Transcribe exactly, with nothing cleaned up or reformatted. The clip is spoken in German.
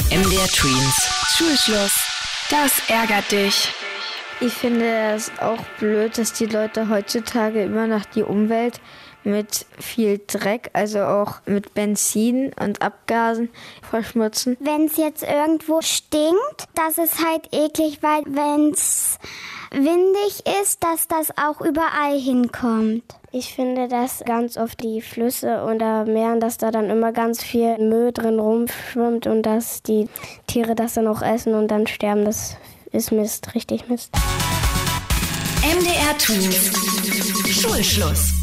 M D R Tweens. Schulschluss. Das ärgert dich. Ich finde es auch blöd, dass die Leute heutzutage immer noch die Umwelt mit viel Dreck, also auch mit Benzin und Abgasen verschmutzen. Wenn es jetzt irgendwo stinkt, das ist halt eklig, weil wenn es windig ist, dass das auch überall hinkommt. Ich finde, dass ganz oft die Flüsse oder Meeren, dass da dann immer ganz viel Müll drin rumschwimmt und dass die Tiere das dann auch essen und dann sterben. Das ist Mist, richtig Mist. M D R Tweens. Schulschluss.